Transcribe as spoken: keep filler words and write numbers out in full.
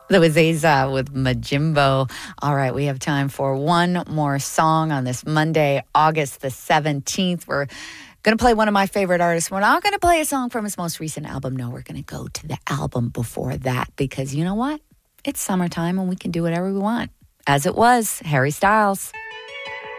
That was Aza with Majimbo. All right, we have time for one more song on this Monday, August the seventeenth. We're going to play one of my favorite artists. We're not going to play a song from his most recent album. No, we're going to go to the album before that because you know what? It's summertime and we can do whatever we want. As it was, Harry Styles.